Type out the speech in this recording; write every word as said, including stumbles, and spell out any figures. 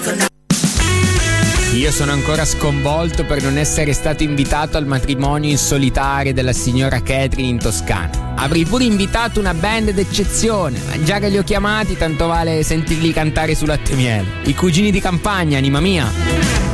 Io sono ancora sconvolto per non essere stato invitato al matrimonio in solitaria della signora Catherine in Toscana. Avrei pure invitato una band d'eccezione, ma già che li ho chiamati tanto vale sentirli cantare su latte e miele. I cugini di campagna, anima mia.